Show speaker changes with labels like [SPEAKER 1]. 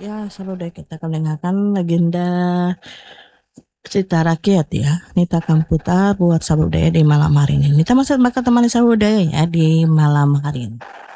[SPEAKER 1] Ya, selalu deh kita akan mendengarkan legenda cerita rakyat ya. Nita Kamputa buat Sabudaya di malam hari ini. Nita masih bakal temani Sabudaya ya di malam hari ini.